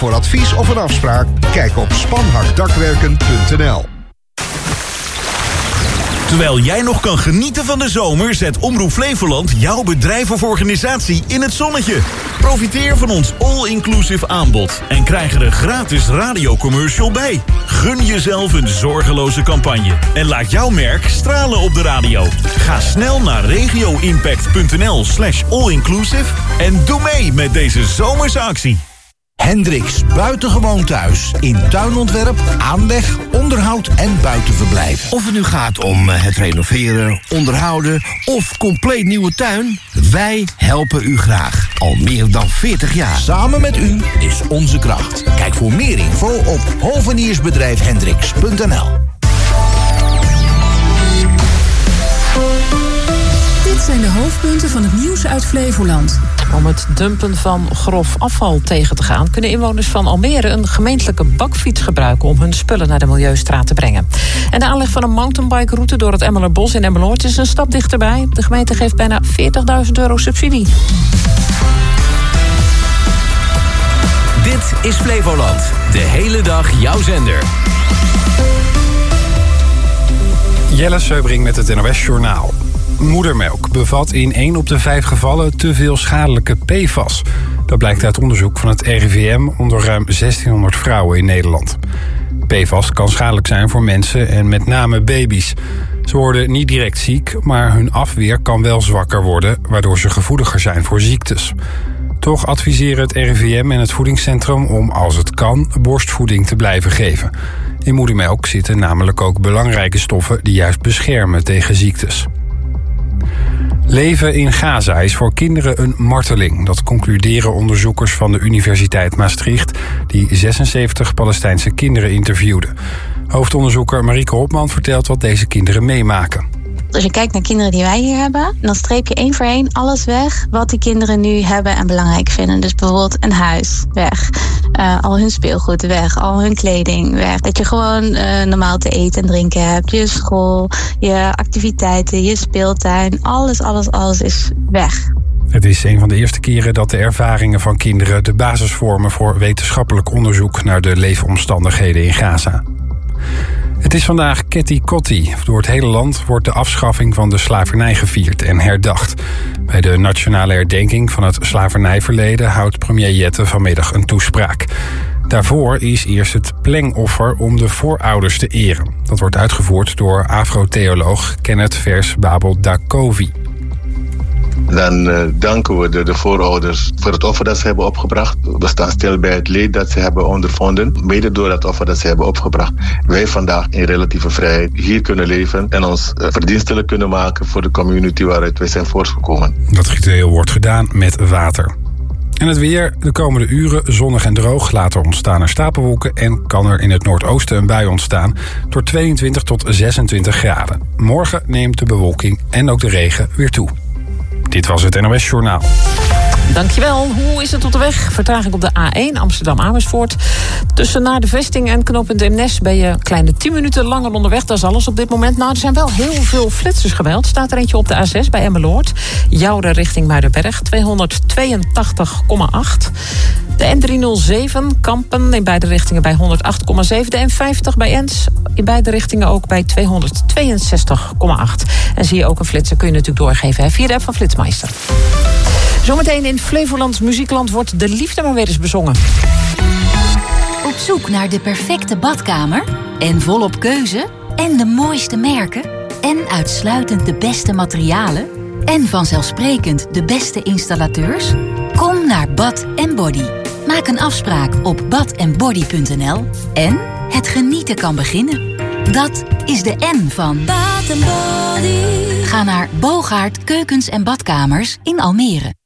Voor advies of een afspraak, kijk op spanhakdakwerken.nl. Terwijl jij nog kan genieten van de zomer, zet Omroep Flevoland jouw bedrijf of organisatie in het zonnetje. Profiteer van ons all-inclusive aanbod en krijg er een gratis radiocommercial bij. Gun jezelf een zorgeloze campagne en laat jouw merk stralen op de radio. Ga snel naar regioimpact.nl/allinclusive en doe mee met deze zomerse actie. Hendricks Buitengewoon Thuis. In tuinontwerp, aanleg, onderhoud en buitenverblijf. Of het nu gaat om het renoveren, onderhouden of compleet nieuwe tuin. Wij helpen u graag. Al meer dan 40 jaar. Samen met u is onze kracht. Kijk voor meer info op hoveniersbedrijfhendricks.nl. Dit zijn de hoofdpunten van het nieuws uit Flevoland. Om het dumpen van grof afval tegen te gaan, kunnen inwoners van Almere een gemeentelijke bakfiets gebruiken om hun spullen naar de Milieustraat te brengen. En de aanleg van een mountainbike-route door het Emmelerbos in Emmeloord is een stap dichterbij. De gemeente geeft bijna €40.000 subsidie. Dit is Flevoland. De hele dag jouw zender. Jelle Seubring met het NOS Journaal. Moedermelk bevat in 1 op de 5 gevallen te veel schadelijke PFAS. Dat blijkt uit onderzoek van het RIVM onder ruim 1600 vrouwen in Nederland. PFAS kan schadelijk zijn voor mensen en met name baby's. Ze worden niet direct ziek, maar hun afweer kan wel zwakker worden, waardoor ze gevoeliger zijn voor ziektes. Toch adviseren het RIVM en het voedingscentrum om, als het kan, borstvoeding te blijven geven. In moedermelk zitten namelijk ook belangrijke stoffen die juist beschermen tegen ziektes. Leven in Gaza is voor kinderen een marteling. Dat concluderen onderzoekers van de Universiteit Maastricht, die 76 Palestijnse kinderen interviewden. Hoofdonderzoeker Marieke Hopman vertelt wat deze kinderen meemaken. Als je kijkt naar kinderen die wij hier hebben, dan streep je 1 voor 1 alles weg wat die kinderen nu hebben en belangrijk vinden. Dus bijvoorbeeld een huis, weg. Al hun speelgoed, weg. Al hun kleding, weg. Dat je gewoon normaal te eten en drinken hebt. Je school, je activiteiten, je speeltuin. Alles is weg. Het is een van de eerste keren dat de ervaringen van kinderen de basis vormen voor wetenschappelijk onderzoek naar de leefomstandigheden in Gaza. Het is vandaag Ketty Kotti. Door het hele land wordt de afschaffing van de slavernij gevierd en herdacht. Bij de nationale herdenking van het slavernijverleden houdt premier Jette vanmiddag een toespraak. Daarvoor is eerst het plengoffer om de voorouders te eren. Dat wordt uitgevoerd door afro-theoloog Kenneth Vers Babel Dakovi. Dan danken we de voorouders voor het offer dat ze hebben opgebracht. We staan stil bij het leed dat ze hebben ondervonden. Mede door dat offer dat ze hebben opgebracht. Wij vandaag in relatieve vrijheid hier kunnen leven en ons verdienstelijk kunnen maken voor de community waaruit wij zijn voortgekomen. Dat ritueel wordt gedaan met water. En het weer, de komende uren zonnig en droog. Later ontstaan er stapelwolken en kan er in het noordoosten een bui ontstaan door 22 tot 26 graden. Morgen neemt de bewolking en ook de regen weer toe. Dit was het NOS Journaal. Dankjewel. Hoe is het op de weg? Vertraging op de A1 Amsterdam-Amersfoort. Tussen naar de vesting en knooppunt Eemnes ben je een kleine 10 minuten langer onderweg. Dat is alles op dit moment. Nou, er zijn wel heel veel flitsers gemeld. Staat er eentje op de A6 bij Emmeloord. Joure richting Muidenberg, 282,8. De N307 Kampen in beide richtingen bij 108,7. De N50 bij Ens in beide richtingen ook bij 262,8. En zie je ook een flitser, kun je natuurlijk doorgeven via de app van Flitsmeister. Zometeen in Flevolands Muziekland wordt de liefde maar weer eens bezongen. Op zoek naar de perfecte badkamer? En volop keuze? En de mooiste merken? En uitsluitend de beste materialen? En vanzelfsprekend de beste installateurs? Kom naar Bath & Body. Maak een afspraak op bathandbody.nl en het genieten kan beginnen. Dat is de N van Bath & Body. Ga naar Bogaert Keukens en Badkamers in Almere.